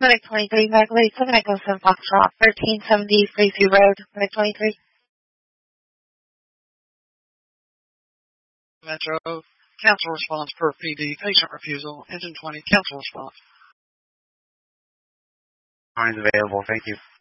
Medic 23, Magley, 7 Echo 7 Foxtrot, 1370 Freeview Road, Medic 23. Metro, council response per PD, patient refusal, engine 20, council response. Lines available, thank you.